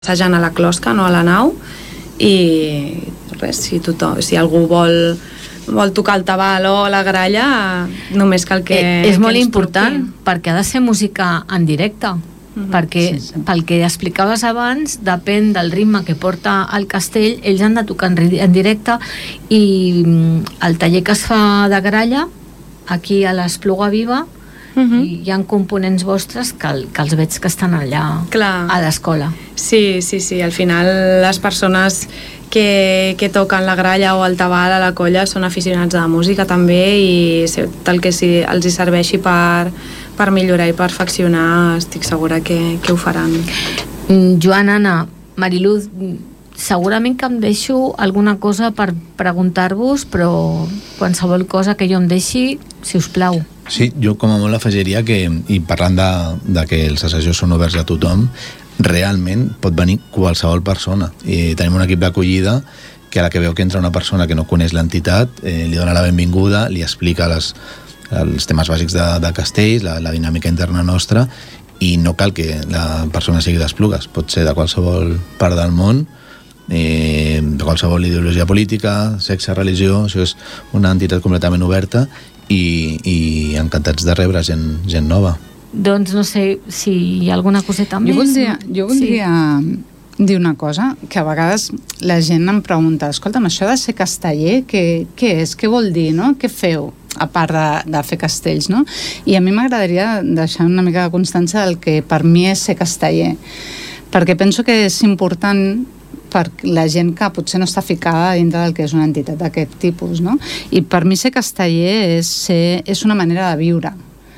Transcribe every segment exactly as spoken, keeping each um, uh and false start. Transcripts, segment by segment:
assajant a la closca, no a la nau, i res, si, tothom, si algú vol, vol tocar el tabal o la gralla, només cal que... Eh, és que molt ens important, truqui. perquè ha de ser música en directe, mm-hmm. perquè Sí, sí. pel que explicaves abans, depèn del ritme que porta el castell, ells han de tocar en, ri- en directe, i mm, el taller que es fa de gralla, aquí a l'Espluga Viva, Mhm. i hi ha components vostres que, el, que els veig que estan allà Clar. a l'escola. Sí, sí, sí, al final les persones que, que toquen la gralla o el tabal a la colla són aficionats a la música també, i si- tal que si els hi serveixi per, per millorar i perfeccionar, estic segura que, que ho faran. Mm, Joan, Anna, Mariluz, mm, segurament que em deixo alguna cosa per preguntar-vos, però qualsevol cosa que jo em deixi, si us plau. Sí, jo com a molt afegiria que, i parlant de, de que els assajos són oberts a tothom, realment pot venir qualsevol persona. I tenim un equip d'acollida que a la que veu que entra una persona que no coneix l'entitat, eh, li dona la benvinguda, li explica les, els temes bàsics de, de castells, la, la dinàmica interna nostra, i no cal que la persona sigui d'Esplugues, pot ser de qualsevol part del món, eh, de qualsevol ideologia política, sexe, religió. Això és una entitat completament oberta, i, i encantats de rebre gent, gent nova. Doncs no sé si hi ha alguna coseta més. Jo voldria, jo voldria sí. dir una cosa, que a vegades la gent em pregunta, escolta'm, això de ser casteller, què, què és? Què vol dir, no? Què feu? A part de, de fer castells, no? I a mi m'agradaria deixar una mica de constància del que per mi és ser casteller, perquè penso que és important per la gent que potser no està ficada dintre del que és una entitat d'aquest tipus, no? I per mi ser casteller és, ser, és una manera de viure,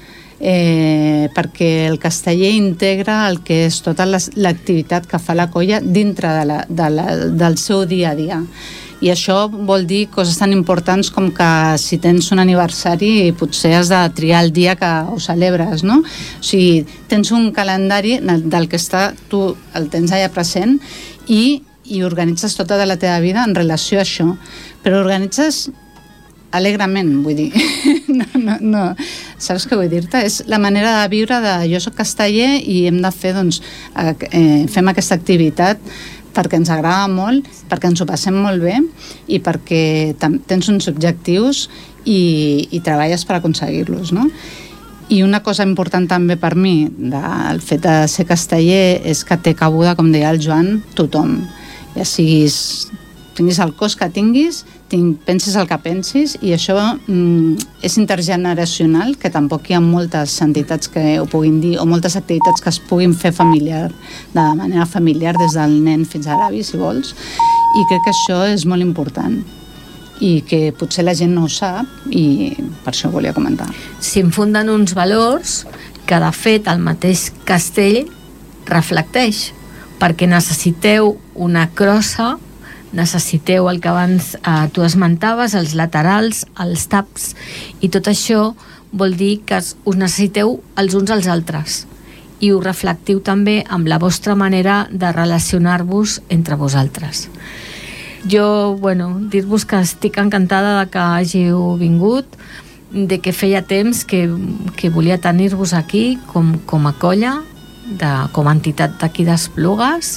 eh, perquè el casteller integra el que és tota l'activitat que fa la colla dintre de la, de la, del seu dia a dia. I això vol dir coses tan importants com que si tens un aniversari potser has de triar el dia que ho celebres, no? O sigui, tens un calendari del que està, tu el tens allà present, i i organitzes tota de la teva vida en relació a això, però organitzes alegrement, vull dir no, no, no, saps què vull dir-te? És la manera de viure de jo soc casteller i hem de fer, doncs eh, fem aquesta activitat perquè ens agrada molt, perquè ens ho passem molt bé i perquè tens uns objectius i, i treballes per aconseguir-los, no? I una cosa important també per mi del fet de ser casteller és que té cabuda, com deia el Joan, tothom. Ja siguis, tinguis el cos que tinguis, tinc, pensis el que pensis, i això mm, és intergeneracional, que tampoc hi ha moltes entitats que ho puguin dir, o moltes activitats que es puguin fer familiar, de manera familiar, des del nen fins a l'avi, si vols, i crec que això és molt important i que potser la gent no ho sap, i per això ho volia comentar. S'infunden uns valors que de fet el mateix castell reflecteix, perquè necessiteu una crossa, necessiteu el que abans eh, tu esmentaves, els laterals, els taps, i tot això vol dir que us necessiteu els uns als altres, i ho reflectiu també amb la vostra manera de relacionar-vos entre vosaltres. Jo, bueno, dir-vos que estic encantada de que hàgiu vingut, de que feia temps que, que volia tenir-vos aquí com, com a colla, de, com a entitat d'aquí d'Esplugues,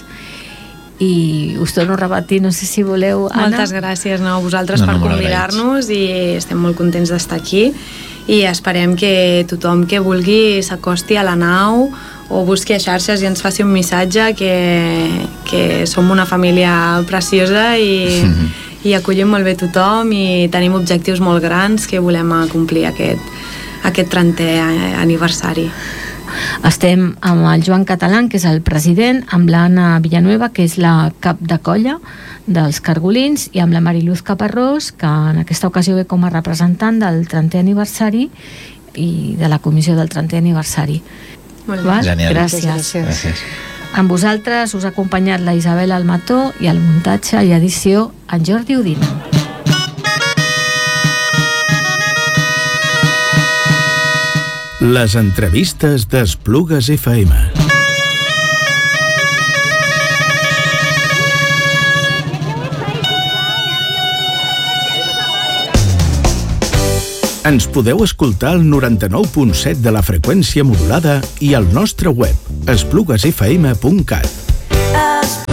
i us torno a repetir, no sé si voleu, Anna. Moltes gràcies, no, a vosaltres no, no, per convidar-nos, i estem molt contents d'estar aquí, i esperem que tothom que vulgui s'acosti a la nau o busqui a xarxes i ens faci un missatge que, que som una família preciosa i, mm-hmm. i acollim molt bé tothom, i tenim objectius molt grans que volem complir aquest, aquest trentè aniversari. Estem amb el Joan Catalán, que és el president, amb l'Anna Villanueva, que és la cap de colla dels Cargolins, i amb la Mariluz Caparrós, que en aquesta ocasió ve com a representant del trentè aniversari i de la comissió del trentè aniversari. Molt bé. Genial. Gràcies. Gràcies. Gràcies. Amb vosaltres us ha acompanyat la Isabel Almató, i al muntatge i edició en Jordi Udina. Les entrevistes d'Esplugues F M. Ens podeu escoltar al noranta-nou punt set de la freqüència modulada i al nostre web esplugues f m punt cat.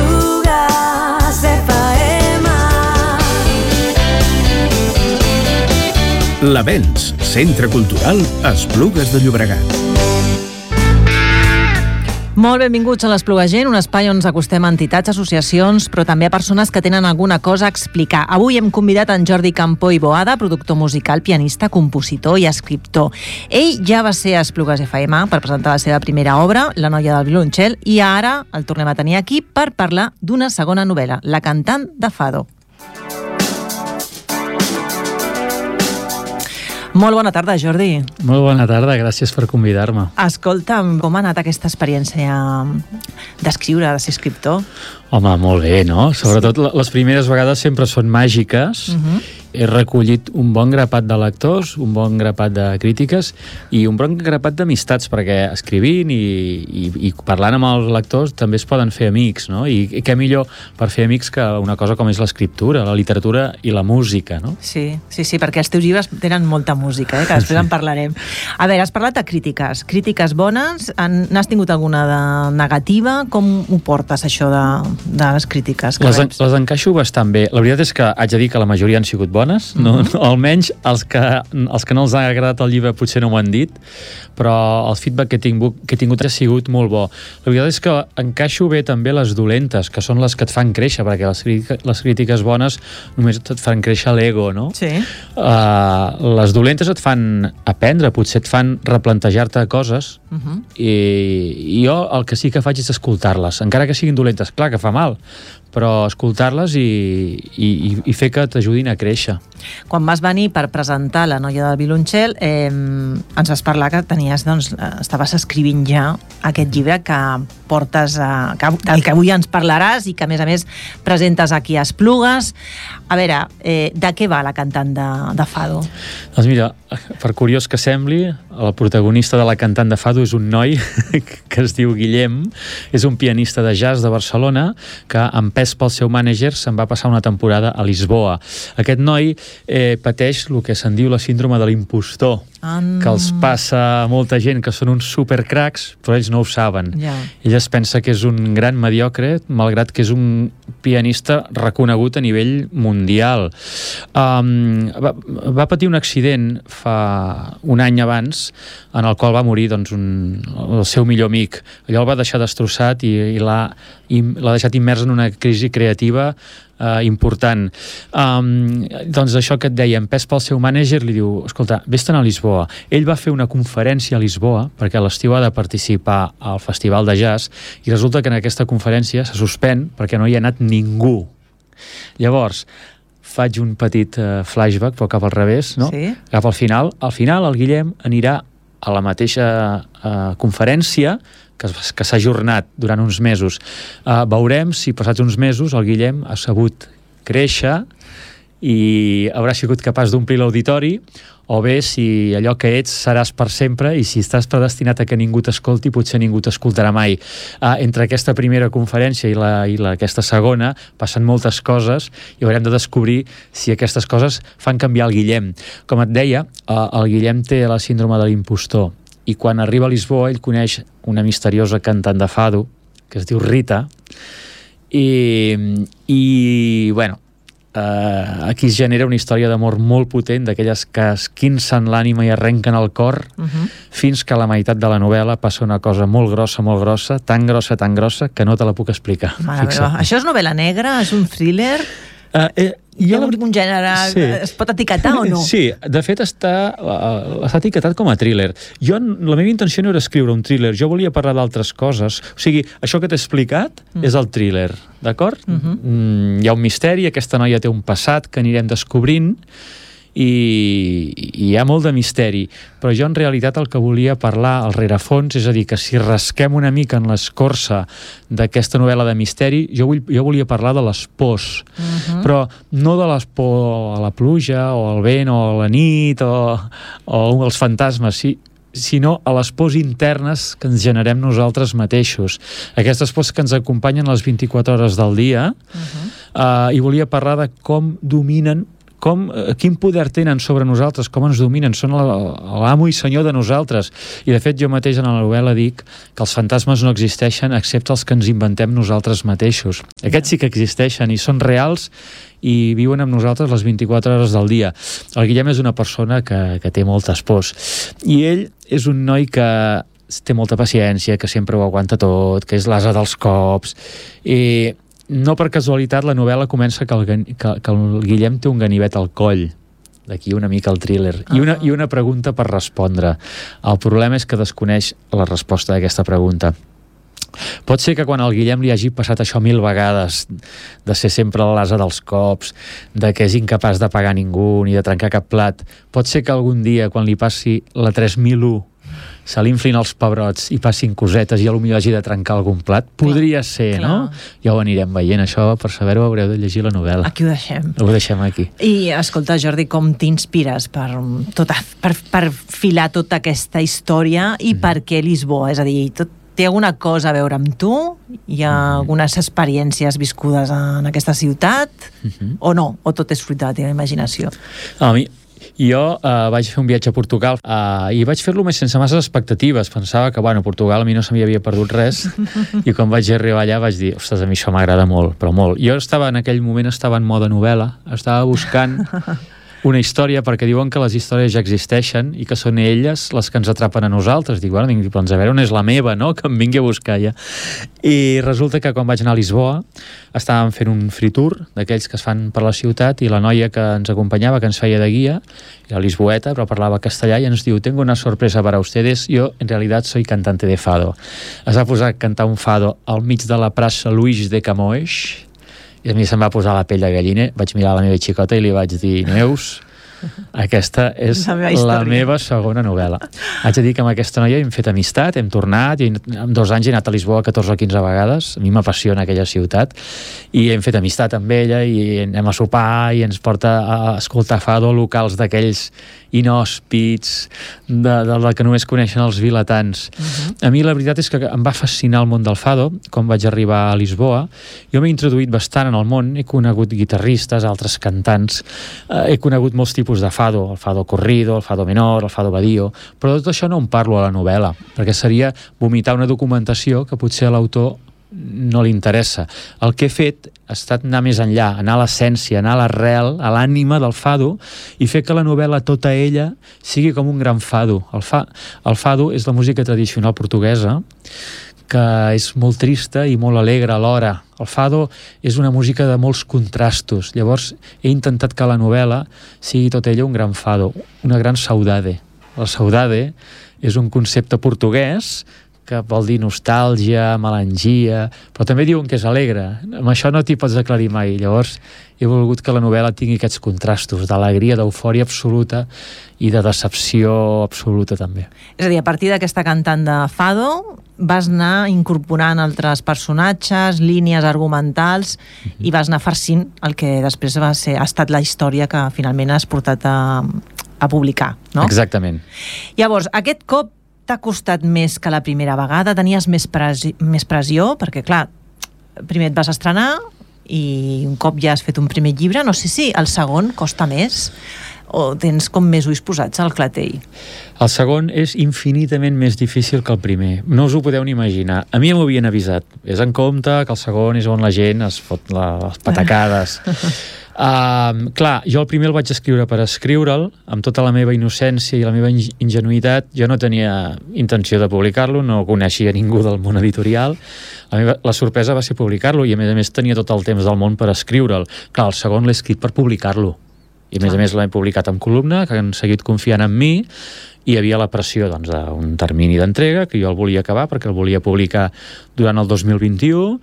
L'Avenç, Centre Cultural Esplugues de Llobregat. Molt benvinguts a l'Esplugagent, un espai on ens acostem a entitats, associacions, però també a persones que tenen alguna cosa a explicar. Avui hem convidat en Jordi Campó i Boada, productor musical, pianista, compositor i escriptor. Ell ja va ser a Esplugues F M per presentar la seva primera obra, La noia del violoncel, i ara el tornem a tenir aquí per parlar d'una segona novel·la, La cantant de Fado. Molt bona tarda, Jordi. Molt bona tarda, gràcies per convidar-me. Escolta'm, com ha anat aquesta experiència d'escriure, de ser escriptor? Home, molt bé, no? Sobretot sí. Les primeres vegades sempre són màgiques. Uh-huh. He recollit un bon grapat de lectors, un bon grapat de crítiques i un bon grapat d'amistats, perquè escrivint i, i, i parlant amb els lectors també es poden fer amics, no? I, i què millor per fer amics que una cosa com és l'escriptura, la literatura i la música, no? Sí, sí, sí, perquè els teus llibres tenen molta música, eh, que després sí. en parlarem. A veure, has parlat de crítiques, crítiques bones, n'has tingut alguna de negativa? Com ho portes, això de, de les crítiques? Les, en, les encaixo bastant bé. La veritat és que haig de dir que la majoria han sigut bones, no, no, almenys els que, els que no els ha agradat el llibre potser no m'ho han dit, però el feedback que he tingut, que he tingut ha sigut molt bo. La veritat és que encaixo bé també les dolentes, que són les que et fan créixer, perquè les, les crítiques bones només et fan créixer l'ego, no? Sí. Uh, les dolentes et fan aprendre, potser et fan replantejar-te coses, uh-huh. i, i jo el que sí que faig és escoltar-les, encara que siguin dolentes, clar que fa mal, però escoltar-les i, i, i fer que t'ajudin a créixer. Quan vas venir per presentar La noia del violoncel, eh, ens vas parlar que tenies, doncs, estaves escrivint ja aquest llibre que portes, a, que, del que avui ens parlaràs i que, a més a més, presentes aquí a Esplugues. A veure, eh, de què va La cantant de, de Fado? Doncs mira, per curiós que sembli, el protagonista de La cantant de Fado és un noi que es diu Guillem, és un pianista de jazz de Barcelona que, empès pel seu mànager, se'n va passar una temporada a Lisboa. Aquest noi eh, pateix el que se'n diu la síndrome de l'impostor, um... que els passa a molta gent que són uns supercracs, però ells no ho saben. Yeah. Ell es pensa que és un gran mediocre, malgrat que és un pianista reconegut a nivell mundial. Um, va, va patir un accident fa un any abans, en el qual va morir doncs, un, el seu millor amic. Allò el va deixar destrossat i, i l'ha l'ha deixat immers en una crisi creativa eh, important. Um, doncs això que et deia, empès pel seu mànager, li diu, escolta, vés-te'n a Lisboa. Ell va fer una conferència a Lisboa, perquè a l'estiu ha de participar al Festival de Jazz, i resulta que en aquesta conferència se suspèn perquè no hi ha anat ningú. Llavors, faig un petit uh, flashback, però cap al revés, no? Sí. Cap al final. Al final el Guillem anirà a la mateixa uh, conferència que, que s'ha ajornat durant uns mesos. Uh, veurem si passats uns mesos el Guillem ha sabut créixer i haurà sigut capaç d'omplir l'auditori, o bé si allò que ets seràs per sempre i si estàs predestinat a que ningú t'escolti, potser ningú t'escoltarà mai. Uh, entre aquesta primera conferència i, la, i la, aquesta segona passen moltes coses i haurem de descobrir si aquestes coses fan canviar el Guillem. Com et deia, uh, el Guillem té la síndrome de l'impostor i quan arriba a Lisboa ell coneix una misteriosa cantant de fado que es diu Rita i, i bueno, Uh, aquí es genera una història d'amor molt potent, d'aquelles que esquincen l'ànima i arrenquen el cor, uh-huh. fins que a la meitat de la novel·la passa una cosa molt grossa, molt grossa, tan grossa, tan grossa, que no te la puc explicar. Això és novel·la negra? És un thriller? Uh, eh, jo... un gènere, sí. Es pot etiquetar o no? Sí, de fet està, uh, està etiquetat com a thriller. Jo, la meva intenció no era escriure un thriller, jo volia parlar d'altres coses. O sigui, això que t'he explicat mm. és el thriller, d'acord? Mm-hmm. Mm, hi ha un misteri, aquesta noia té un passat que anirem descobrint i, i hi ha molt de misteri, però jo en realitat el que volia parlar al rerefons, és a dir, que si rasquem una mica en l'escorça d'aquesta novel·la de misteri, jo, vull, jo volia parlar de les pors, uh-huh. però no de les por a la pluja o al vent o a la nit o, o als fantasmes, sí, sinó a les pors internes que ens generem nosaltres mateixos. Aquestes pors que ens acompanyen les vint-i-quatre hores del dia, uh-huh. uh, i volia parlar de com dominen com, quin poder tenen sobre nosaltres, com ens dominen, són l'amo i senyor de nosaltres. I de fet jo mateix en la novel·la dic que els fantasmes no existeixen excepte els que ens inventem nosaltres mateixos. Aquests sí que existeixen i són reals i viuen amb nosaltres les vint-i-quatre hores del dia. El Guillem és una persona que, que té moltes pors. I ell és un noi que té molta paciència, que sempre ho aguanta tot, que és l'ase dels cops. I no per casualitat la novel·la comença que el, que, que el Guillem té un ganivet al coll. D'aquí una mica el thriller. I una, i una pregunta per respondre. El problema és que desconeix la resposta d'aquesta pregunta. Pot ser que quan al Guillem li hagi passat això mil vegades, de ser sempre l'ase dels cops, de que és incapaç de pagar ningú ni de trencar cap plat, pot ser que algun dia, quan li passi la tres mil u, se l'inflin els pebrots i passin cosetes i potser hagi de trencar algun plat. Podria clar, ser, clar. No? Ja ho anirem veient, això, per saber-ho haureu de llegir la novel·la. Aquí ho deixem. Ho deixem aquí. I, escolta, Jordi, com t'inspires per, tota, per, per filar tota aquesta història i mm. per què Lisboa? És a dir, tot, té alguna cosa a veure amb tu? Hi ha mm. algunes experiències viscudes en aquesta ciutat? Mm-hmm. O no? O tot és fruit de la teva imaginació? A mi... Jo uh, vaig fer un viatge a Portugal uh, i vaig fer-lo més sense masses expectatives. Pensava que, bueno, a Portugal a mi no se m'hi havia perdut res i quan vaig arribar allà vaig dir, ostres, a mi això m'agrada molt, però molt. Jo estava, en aquell moment estava en moda novel·la, estava buscant una història, perquè diuen que les històries ja existeixen i que són elles les que ens atrapen a nosaltres. Dic, bueno, dic, doncs a veure on és la meva, no?, que em vingui a buscar ja. I resulta que quan vaig anar a Lisboa estàvem fent un free tour d'aquells que es fan per la ciutat i la noia que ens acompanyava, que ens feia de guia, era lisboeta, però parlava castellà i ens diu, tengo una sorpresa para ustedes, yo en realidad soy cantante de fado. Es va posar a cantar un fado al mig de la plaça Luis de Camões i a mi se'm va posar la pell de gallina. Vaig mirar la meva xicota i li vaig dir, Neus, aquesta és la meva, la meva segona novel·la. Haig de dir que amb aquesta noia hem fet amistat, hem tornat, i en dos anys he anat a Lisboa catorze o quinze vegades, a mi m'apassiona aquella ciutat, i hem fet amistat amb ella, i anem a sopar, i ens porta a escoltar fado locals d'aquells inhòspits, de, de la que només coneixen els vilatans. Uh-huh. A mi la veritat és que em va fascinar el món del fado, quan vaig arribar a Lisboa. Jo m'he introduït bastant en el món, he conegut guitarristes, altres cantants, eh, he conegut molts tipus de fado, el fado corrido, el fado menor, el fado badio, però de tot això no en parlo a la novel·la, perquè seria vomitar una documentació que potser a l'autor no li interessa. El que he fet ha estat anar més enllà, anar a l'essència, anar a l'arrel, a l'ànima del fado i fer que la novel·la tota ella sigui com un gran fado. El, fa, el fado és la música tradicional portuguesa que és molt trista i molt alegre alhora. El fado és una música de molts contrastos. Llavors he intentat que la novel·la sigui tota ella un gran fado, una gran saudade. La saudade és un concepte portuguès que vol dir nostàlgia, melangia, però també diuen que és alegre. Amb això no t'hi pots aclarir mai. Llavors he volgut que la novel·la tingui aquests contrastos d'alegria, d'eufòria absoluta i de decepció absoluta també. És a dir, a partir d'aquesta cantant de fado vas anar incorporant altres personatges, línies argumentals, mm-hmm. i vas anar farcint el que després va ser, ha estat la història que finalment has portat a, a publicar, no? Exactament. Llavors, aquest cop t'ha costat més que la primera vegada? Tenies més, pressió, més pressió? Perquè, clar, primer et vas estrenar i un cop ja has fet un primer llibre, no sé si el segon costa més o tens com més ulls posats al clatell? El segon és infinitament més difícil que el primer. No us ho podeu ni imaginar. A mi m'ho havien avisat. És en compte que el segon és on la gent es fot les patacades. Uh, clar, jo el primer el vaig escriure per escriure'l, amb tota la meva innocència i la meva ingenuïtat. Jo no tenia intenció de publicar-lo, no coneixia ningú del món editorial. La, meva, la sorpresa va ser publicar-lo i a més a més tenia tot el temps del món per escriure'l. Clar, el segon l'he escrit per publicar-lo i a més a més l'he publicat en columna, que han seguit confiant en mi, i hi havia la pressió doncs, d'un termini d'entrega que jo el volia acabar perquè el volia publicar durant el dos mil vint-i-u.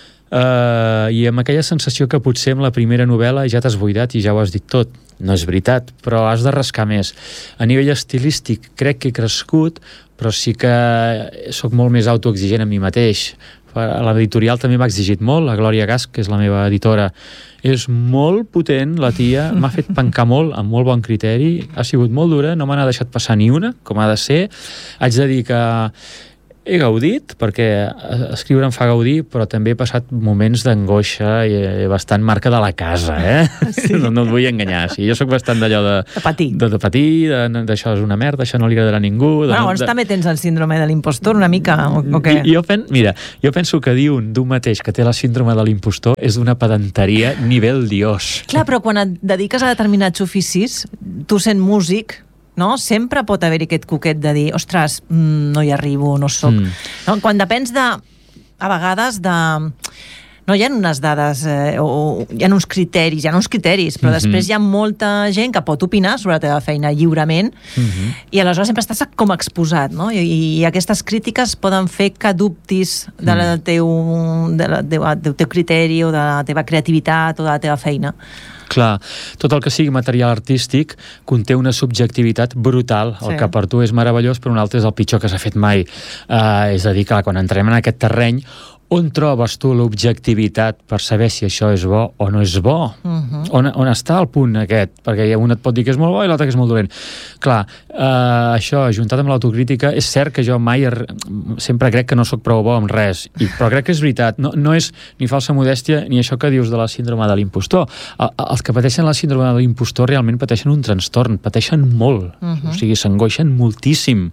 Uh, i amb aquella sensació que potser amb la primera novel·la ja t'has buidat i ja ho has dit tot. No és veritat, però has de rascar més. A nivell estilístic crec que he crescut, però sí que sóc molt més autoexigent amb mi mateix. A l'editorial també m'ha exigit molt, la Glòria Gas, que és la meva editora, és molt potent, la tia, m'ha fet pencar molt, amb molt bon criteri, ha sigut molt dura, no me n'ha deixat passar ni una, com ha de ser. Haig de dir que he gaudit, perquè escriure em fa gaudir, però també he passat moments d'angoixa i bastant marca de la casa, eh? Sí. No, no et vull enganyar. Sí, jo sóc bastant d'allò de... De patir. De, de patir, d'això és una merda, això no li agradarà a ningú... De, bueno, llavors de... també tens el síndrome de l'impostor una mica, o, o què? I, jo pen, mira, jo penso que dir un d'un mateix que té la síndrome de l'impostor és d'una pedanteria nivell dios. Clar, però quan et dediques a determinats oficis, tu sent músic, no? Sempre pot haver-hi aquest coquet de dir, ostres, no hi arribo, no soc... Mm. No? Quan depens de, a vegades, de... No, hi ha unes dades, eh, o hi ha uns criteris, hi ha uns criteris, però mm-hmm. després hi ha molta gent que pot opinar sobre la teva feina lliurement, mm-hmm. i aleshores sempre estàs com exposat, no? I, i aquestes crítiques poden fer que dubtis de la, del, teu, de la, de, del teu criteri o de la teva creativitat o de la teva feina. Clar, tot el que sigui material artístic conté una subjectivitat brutal. El sí. que per tu és meravellós, per un altre és el pitjor que s'ha fet mai. Uh, és a dir, clar, quan entrem en aquest terreny, on trobes tu l'objectivitat per saber si això és bo o no és bo? Uh-huh. On, on està el punt aquest? Perquè un et pot dir que és molt bo i l'altre que és molt dolent. Clar, eh, això, ajuntat amb l'autocrítica, és cert que jo mai er, sempre crec que no sóc prou bo amb res, i, però crec que és veritat. No, no és ni falsa modèstia ni això que dius de la síndrome de l'impostor. El, els que pateixen la síndrome de l'impostor realment pateixen un trastorn, pateixen molt. Uh-huh. O sigui, s'angoixen moltíssim.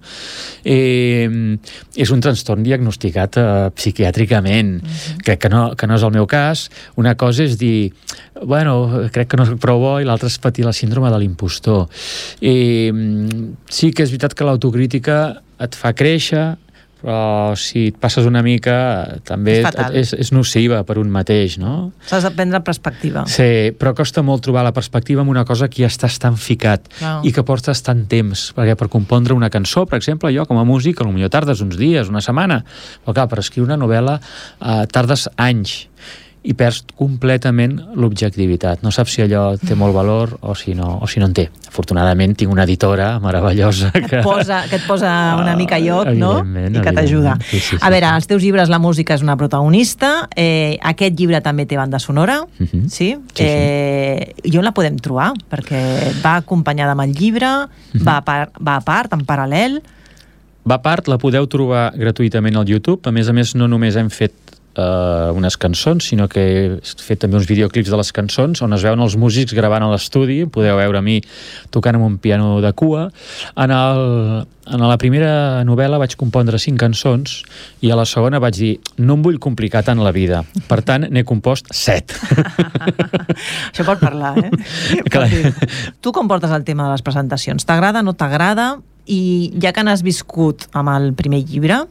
Eh, és un trastorn diagnosticat eh, psiquiàtricament. Uh-huh. Crec que no, que no és el meu cas. Una cosa és dir, bueno, crec que no soc prou bo, i l'altra és patir la síndrome de l'impostor. I sí que és veritat que l'autocrítica et fa créixer, però si et passes una mica també és, és, és nociva per un mateix, no? S'has de prendre perspectiva. Sí, però costa molt trobar la perspectiva en una cosa que ja estàs tan ficat no. i que portes tant temps, perquè per compondre una cançó, per exemple, jo com a músic potser tardes uns dies, una setmana, però clar, per escriure una novel·la eh, tardes anys i perds completament l'objectivitat. No saps si allò té molt valor o si no, o si no en té. Afortunadament tinc una editora meravellosa que... Que et posa, que et posa una mica a lloc, uh, no? I que t'ajuda. Sí, sí, sí, a veure, sí. els teus llibres, la música és una protagonista. Eh, aquest llibre també té banda sonora, uh-huh. sí? Sí, eh, I on la podem trobar? Perquè va acompanyada amb el llibre, uh-huh. va, a part, va a part, en paral·lel. Va a part, la podeu trobar gratuïtament al YouTube. A més a més, no només hem fet Uh, unes cançons, sinó que he fet també uns videoclips de les cançons on es veuen els músics gravant a l'estudi. Podeu veure a mi tocant amb un piano de cua. En, el, en la primera novel·la vaig compondre cinc cançons i a la segona vaig dir, no em vull complicar tant la vida, per tant n'he compost set. Això pot parlar, eh? Clar. Tu com portes el tema de les presentacions? T'agrada, no t'agrada? I ja que n'has viscut amb el primer llibre,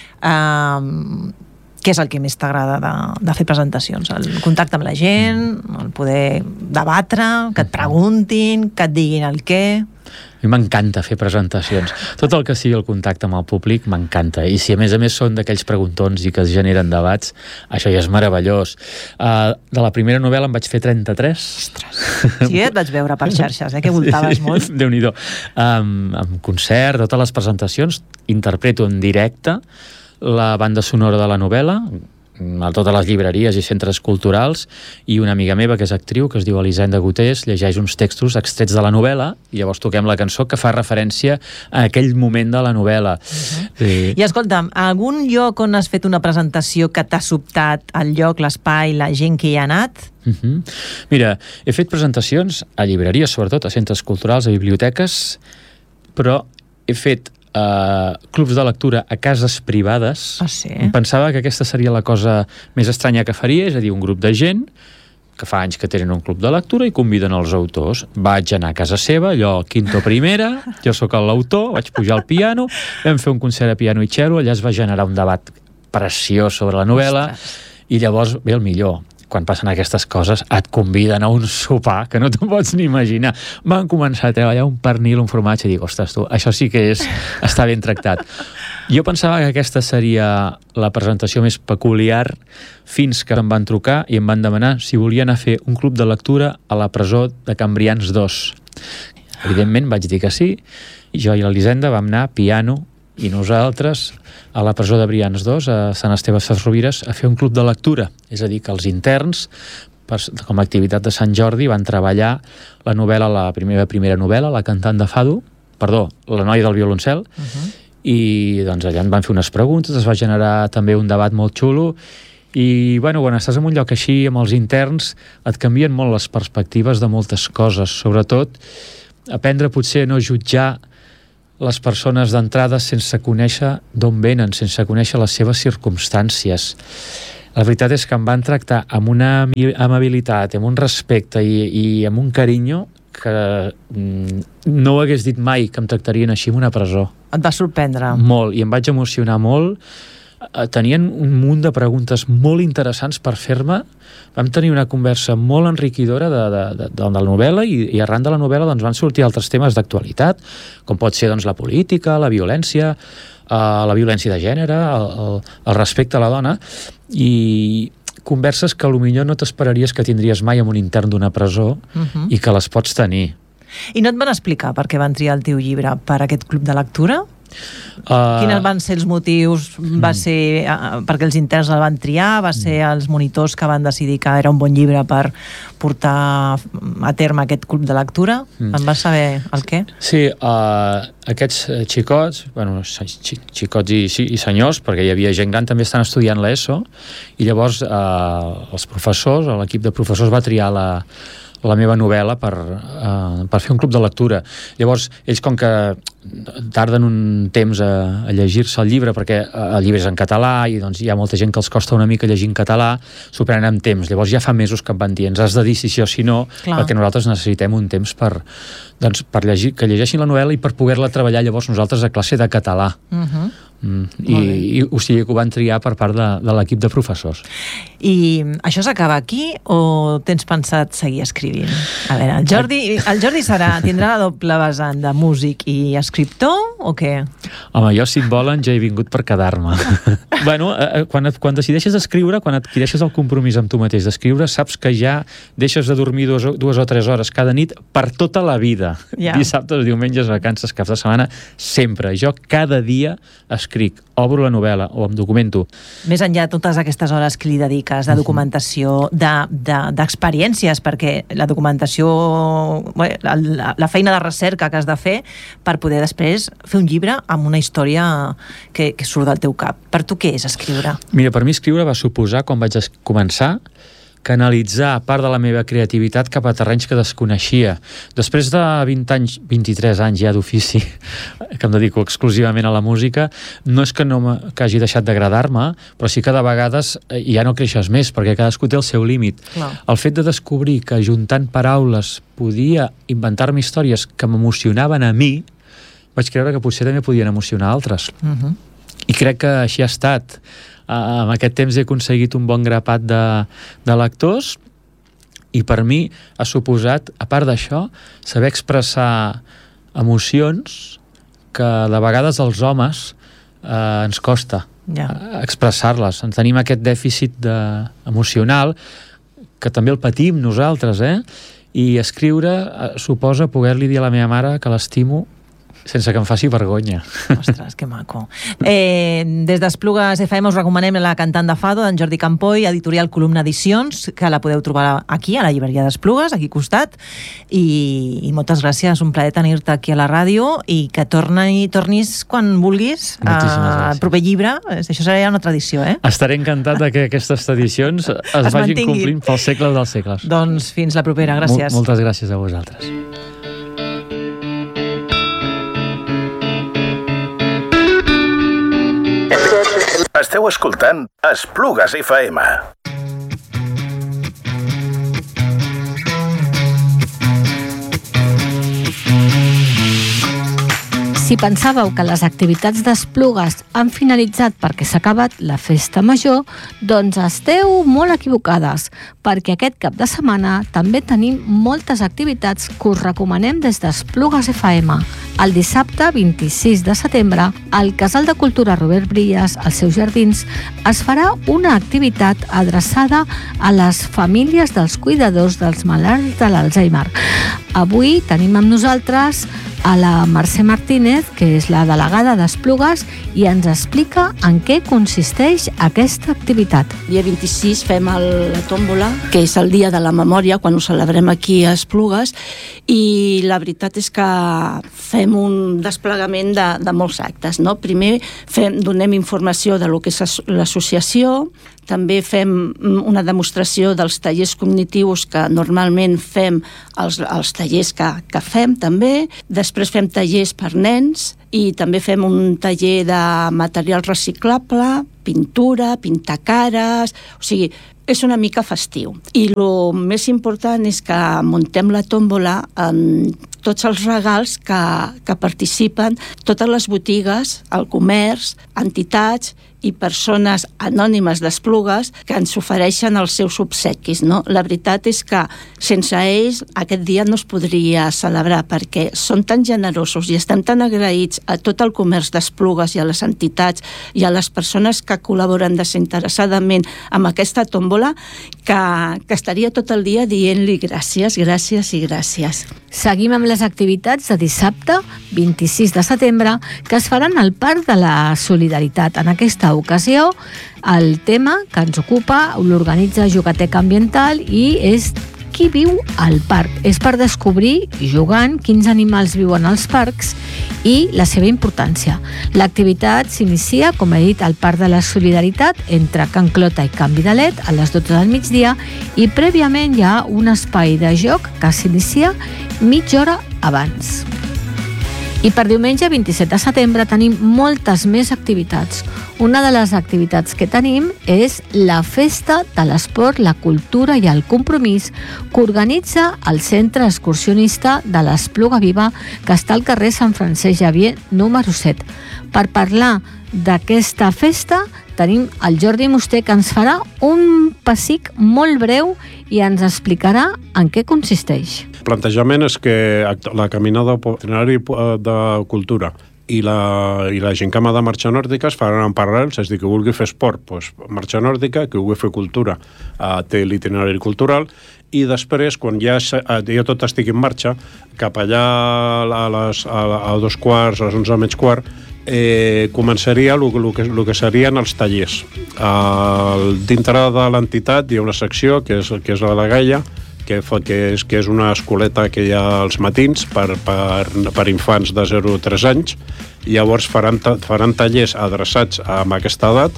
eh, què és el que més t'agrada de, de fer presentacions? El contacte amb la gent, el poder debatre, que et preguntin, que et diguin el què... A mi m'encanta fer presentacions. Tot el que sigui el contacte amb el públic m'encanta. I si a més a més són d'aquells preguntons i que es generen debats, això ja és meravellós. Uh, de la primera novel·la en vaig fer trenta-tres. Ostres! Sí, et vaig veure per xarxes, eh? Que voltaves molt. Déu-n'hi-do. Um, amb concert, totes les presentacions, interpreto en directe la banda sonora de la novel·la a totes les llibreries i centres culturals, i una amiga meva que és actriu, que es diu Elisenda Gotés, llegeix uns textos extrets de la novel·la i llavors toquem la cançó que fa referència a aquell moment de la novel·la. Uh-huh. Sí. I escolta'm, algun lloc on has fet una presentació que t'ha sobtat el lloc, l'espai, la gent que hi ha anat? Uh-huh. Mira, he fet presentacions a llibreries, sobretot a centres culturals, a biblioteques, però he fet Uh, clubs de lectura a cases privades. Ah, sí? Pensava que aquesta seria la cosa més estranya que faria, és a dir, un grup de gent que fa anys que tenen un club de lectura i conviden els autors. Vaig anar a casa seva, allò quinto primera, jo sóc l'autor, vaig pujar al piano, vam fer un concert de piano i cello, allà es va generar un debat preciós sobre la novel·la. Ostres. I llavors ve el millor. Quan passen aquestes coses, et conviden a un sopar que no t'ho pots ni imaginar. Van començar a treballar un pernil, un formatge, i dic, ostres, tu, això sí que és està ben tractat. Jo pensava que aquesta seria la presentació més peculiar fins que em van trucar i em van demanar si volien anar a fer un club de lectura a la presó de Cambrians dos. Evidentment vaig dir que sí, i jo i l'Elisenda vam anar piano i nosaltres a la presó de Brians dos, a Sant Esteve Sesrovires, a fer un club de lectura. És a dir, que els interns, per, com a activitat de Sant Jordi, van treballar la novel·la, la primera, primera novel·la, La cantant de fado, perdó, La noia del violoncel, uh-huh. i doncs allà en van fer unes preguntes, es va generar també un debat molt xulo, i bueno, quan estàs en un lloc així amb els interns et canvien molt les perspectives de moltes coses, sobretot aprendre potser a no jutjar les persones d'entrada sense conèixer d'on venen, sense conèixer les seves circumstàncies. La veritat és que em van tractar amb una amabilitat, amb un respecte i, i amb un carinyo que no ho hagués dit mai que em tractarien així en una presó. Et va sorprendre? Molt, i em vaig emocionar molt. Tenien un munt de preguntes molt interessants per fer-me. Vam tenir una conversa molt enriquidora de, de, de, de la novel·la i, i arran de la novel·la doncs, van sortir altres temes d'actualitat, com pot ser doncs, la política, la violència, eh, la violència de gènere, el, el, el respecte a la dona, i converses que potser no t'esperaries que tindries mai amb un intern d'una presó uh-huh. i que les pots tenir. I no et van explicar per què van triar el teu llibre per aquest club de lectura? Uh, Quins van ser els motius? Va ser uh, perquè els interns el van triar? Va ser els monitors que van decidir que era un bon llibre per portar a terme aquest club de lectura? Mm. En vas saber el què? Sí, uh, aquests xicots, bueno, xicots i, sí, i senyors, perquè hi havia gent gran, també estan estudiant l'ESO, i llavors uh, els professors, l'equip de professors va triar la la meva novel·la per, uh, per fer un club de lectura. Llavors, ells com que tarden un temps a, a llegir-se el llibre, perquè el llibre és en català i doncs hi ha molta gent que els costa una mica llegir en català, s'ho prenen amb temps. Llavors ja fa mesos que em van dir, ens has de dir si sí o si no, clar, perquè nosaltres necessitem un temps per, doncs, per llegir, que llegeixin la novel·la i per poder-la treballar llavors nosaltres a classe de català. Uh-huh. Mm, i, i o sigui que ho van triar per part de, de l'equip de professors. I això s'acaba aquí o tens pensat seguir escrivint? A veure, el Jordi, el Jordi serà, tindrà la doble vessant de músic i escriptor o què? Home, jo si et volen ja he vingut per quedar-me. Bueno, eh, quan, et, quan decideixes escriure, quan adquireixes el compromís amb tu mateix d'escriure, saps que ja deixes de dormir dues, dues o tres hores cada nit per tota la vida. Yeah. Dissabtes, diumenges, vacances, caps de setmana, sempre. Jo cada dia escric, obro la novel·la o em documento. Més enllà de totes aquestes hores que li dediques de documentació, d'experiències, de, de, perquè la documentació, bé, la, la feina de recerca que has de fer per poder després fer un llibre amb una història que, que surt del teu cap. Per tu què és escriure? Mira, per mi escriure va suposar, quan vaig començar, canalitzar part de la meva creativitat cap a terrenys que desconeixia. Després de vint anys, vint-i-tres anys ja d'ofici, que em dedico exclusivament a la música, no és que no que hagi deixat d'agradar-me, però sí que de vegades ja no creixes més, perquè cadascú té el seu límit. No. El fet de descobrir que juntant paraules podia inventar-me històries que m'emocionaven a mi, vaig creure que potser també podien emocionar altres. Uh-huh. I crec que així ha estat. Uh, amb aquest temps he aconseguit un bon grapat de, de lectors i per mi ha suposat, a part d'això, saber expressar emocions que de vegades als homes uh, ens costa yeah. uh, expressar-les. En tenim aquest dèficit de, emocional que també el patim nosaltres, eh? I escriure uh, suposa poder-li dir a la meva mare que l'estimo sense que em faci vergonya. Ostres, que maco. Eh, des d'Esplugues F M us recomanem la cantant de Fado, d'en Jordi Campoy, editorial Columna Edicions, que la podeu trobar aquí, a la llibreria d'Esplugues, aquí al costat, i, i moltes gràcies, un plaer tenir-te aquí a la ràdio, i que torni, tornis quan vulguis al proper llibre. Això serà ja una tradició, eh? Estaré encantat de que aquestes tradicions es, es vagin mantinguin. Complint pels segles dels segles. Doncs fins la propera, gràcies. Mol, moltes gràcies a vosaltres. Esteu escoltant Esplugues F M. Si pensàveu que les activitats d'Esplugues han finalitzat perquè s'ha acabat la festa major, doncs esteu molt equivocades, perquè aquest cap de setmana també tenim moltes activitats que us recomanem des d'Esplugues F M. El dissabte vint-i-sis de setembre, al Casal de Cultura Robert Brillas, als seus jardins, es farà una activitat adreçada a les famílies dels cuidadors dels malalts de l'Alzheimer. Avui tenim amb nosaltres a la Mercè Martínez, que és la delegada d'Esplugues, i ens explica en què consisteix aquesta activitat. El dia vint-i-sis fem el, la tòmbola, que és el dia de la memòria, quan ho celebrem aquí a Esplugues, i la veritat és que fem un desplegament de, de molts actes, no? Primer fem, donem informació de lo que és l'associació, també fem una demostració dels tallers cognitius que normalment fem els, els tallers que, que fem també, després fem tallers per nens i també fem un taller de material reciclable, pintura, pintar cares, o sigui, és una mica festiu. I el més important és que muntem la tòmbola amb tots els regals que, que participen, totes les botigues, el comerç, entitats i persones anònimes d'Esplugues que ens ofereixen els seus obsequis, no? La veritat és que sense ells aquest dia no es podria celebrar, perquè són tan generosos i estem tan agraïts a tot el comerç d'Esplugues i a les entitats i a les persones que col·laboren desinteressadament amb aquesta tòmbola que, que estaria tot el dia dient-li gràcies, gràcies i gràcies. Seguim amb les activitats de dissabte, vint-i-sis de setembre, que es faran al Parc de la Solidaritat. En aquesta ocasió, el tema que ens ocupa l'organitza Jugateca Ambiental i és qui viu al parc. És per descobrir, jugant, quins animals viuen als parcs i la seva importància. L'activitat s'inicia, com he dit, al Parc de la Solidaritat entre Can Clota i Can Vidalet a les dotze del migdia i prèviament hi ha un espai de joc que s'inicia mitja hora abans. I per diumenge vint-i-set de setembre tenim moltes més activitats. Una de les activitats que tenim és la Festa de l'Esport, la Cultura i el Compromís que organitza el Centre Excursionista de l'Espluga Viva, que està al carrer Sant Francesc Xavier número set. Per parlar d'aquesta festa tenim el Jordi Musté, que ens farà un pessic molt breu i ens explicarà en què consisteix. El plantejament és que la caminada itinerari de cultura i la, i la gincama de marxa nòrdica es faran en paral·lels, és a dir, que vulgui fer esport, doncs marxa nòrdica, que vulgui fer cultura, eh, té l'itinerari cultural, i després, quan ja, ja tot estigui en marxa, cap allà a, les, a, a dos quarts, a les onze menys quart, eh, començaria el, el, que, el que serien els tallers. Eh, dintre de l'entitat hi ha una secció que és, que és la de Gaia, que, fa, que, és, que és una escoleta que hi ha als matins per, per, per infants de zero a tres anys. Llavors faran, faran tallers adreçats a aquesta edat.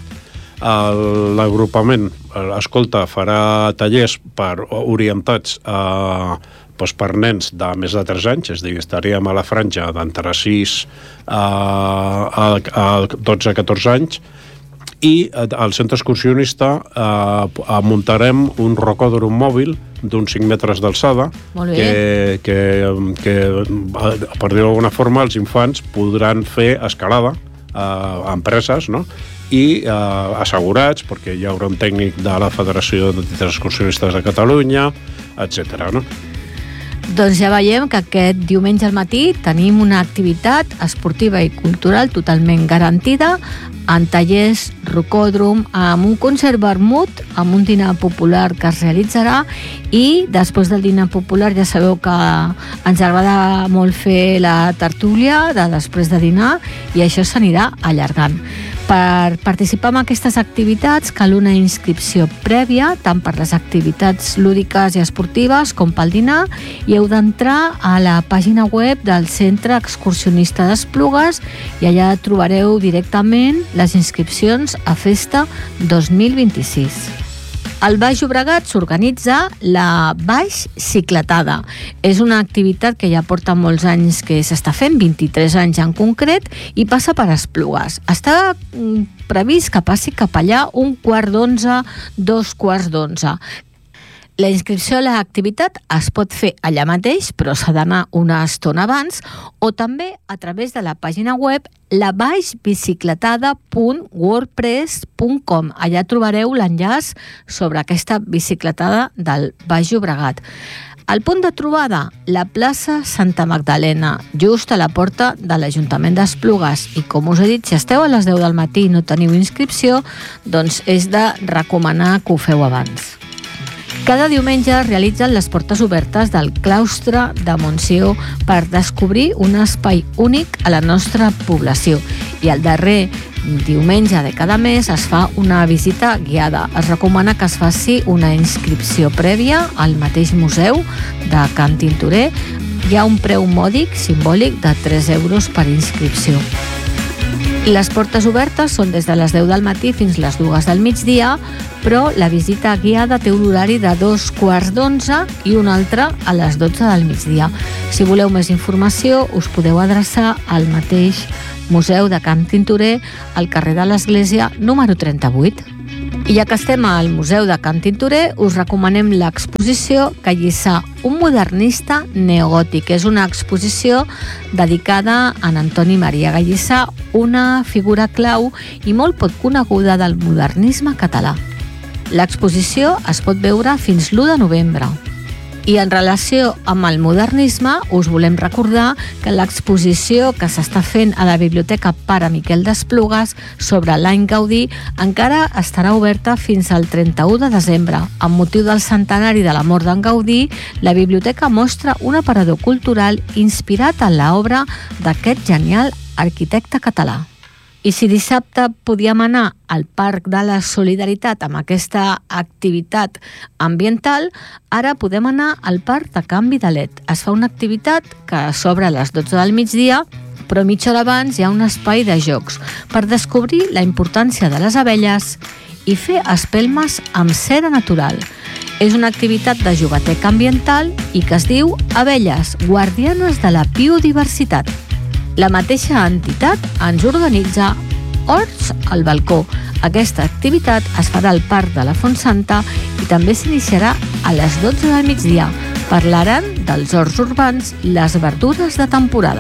L'agrupament, escolta, farà tallers per, orientats a, doncs per nens de més de tres anys, és a dir, estaríem a la franja d'entre sis a, a, a dotze a catorze anys, i al centre excursionista eh, muntarem un rocòdrom mòbil d'uns cinc metres d'alçada que, que, que, per dir-ho d'alguna forma, els infants podran fer escalada eh, a empreses, no? I eh, assegurats, perquè hi haurà un tècnic de la Federació d'Entitats Excursionistes de Catalunya, etcètera, no? Doncs ja veiem que aquest diumenge al matí tenim una activitat esportiva i cultural totalment garantida, en tallers, rocòdrom, amb un concert vermut, amb un dinar popular que es realitzarà, i després del dinar popular ja sabeu que ens agrada molt fer la tertúlia de després de dinar i això s'anirà allargant. Per participar en aquestes activitats cal una inscripció prèvia, tant per les activitats lúdiques i esportives com pel dinar, i heu d'entrar a la pàgina web del Centre Excursionista d'Esplugues i allà trobareu directament les inscripcions a Festa dos mil vint-i-sis. Al Baix Llobregat s'organitza la Baix Cicletada. És una activitat que ja porta molts anys que s'està fent, vint-i-tres anys en concret, i passa per Esplugues. Està previst que passi cap allà un quart d'onze, dos quarts d'onze. La inscripció a l'activitat es pot fer allà mateix, però s'ha d'anar una estona abans, o també a través de la pàgina web la baix bicicletada punt wordpress punt com. Allà trobareu l'enllaç sobre aquesta bicicletada del Baix Llobregat. El punt de trobada, la plaça Santa Magdalena, just a la porta de l'Ajuntament d'Esplugues. I com us he dit, si esteu a les deu del matí i no teniu inscripció, doncs és de recomanar que ho feu abans. Cada diumenge es realitzen les portes obertes del claustre de Montsió per descobrir un espai únic a la nostra població. I el darrer diumenge de cada mes es fa una visita guiada. Es recomana que es faci una inscripció prèvia al mateix museu de Can Tintorer. Hi ha un preu mòdic, simbòlic, de tres euros per inscripció. Les portes obertes són des de les deu del matí fins les dues del migdia, però la visita guiada té un horari de dos quarts d'onze i un altre a les dotze del migdia. Si voleu més informació, us podeu adreçar al mateix Museu de Can Tintorer, al carrer de l'Església, número trenta-vuit. I ja que estem al Museu de Can Tintorer, us recomanem l'exposició Gallissà, un modernista neogòtic. És una exposició dedicada a en Antoni Maria Gallissà, una figura clau i molt poc coneguda del modernisme català. L'exposició es pot veure fins l'u de novembre. I en relació amb el modernisme, us volem recordar que l'exposició que s'està fent a la Biblioteca Pare Miquel d'Esplugues sobre l'any Gaudí encara estarà oberta fins al trenta-u de desembre. Amb motiu del centenari de la mort d'en Gaudí, la biblioteca mostra un aparador cultural inspirat en l'obra d'aquest genial arquitecte català. I si dissabte podíem anar al Parc de la Solidaritat amb aquesta activitat ambiental, ara podem anar al Parc de Can Vidalet. Es fa una activitat que s'obre a les dotze del migdia, però mitja hora abans hi ha un espai de jocs per descobrir la importància de les abelles i fer espelmes amb cera natural. És una activitat de jogueteca ambiental i que es diu Abelles, guardianes de la biodiversitat. La mateixa entitat ens organitza Horts al balcó. Aquesta activitat es farà al Parc de la Fontsanta i també s'iniciarà a les dotze del migdia. Parlaran dels horts urbans i les verdures de temporada.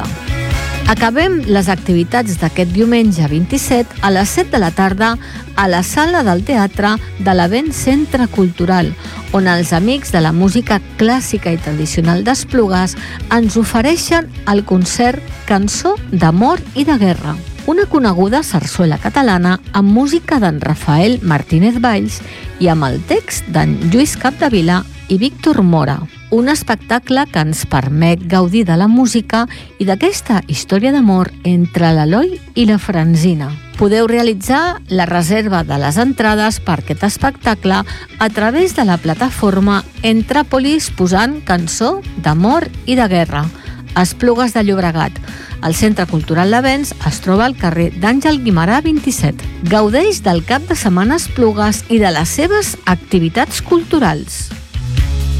Acabem les activitats d'aquest diumenge vint-i-set a les set de la tarda a la sala del teatre de l'Avent Centre Cultural, on els amics de la música clàssica i tradicional d'Esplugues ens ofereixen el concert Cançó d'amor i de guerra, una coneguda sarsuela catalana amb música d'en Rafael Martínez Valls i amb el text d'en Lluís Capdevila i Víctor Mora. Un espectacle que ens permet gaudir de la música i d'aquesta història d'amor entre l'Eloi i la Francina. Podeu realitzar la reserva de les entrades per aquest espectacle a través de la plataforma Entràpolis posant Cançó d'amor i de guerra. Esplugues de Llobregat. El Centre Cultural d'Avents es troba al carrer d'Àngel Guimerà vint-i-set. Gaudeix del cap de setmana Esplugues i de les seves activitats culturals.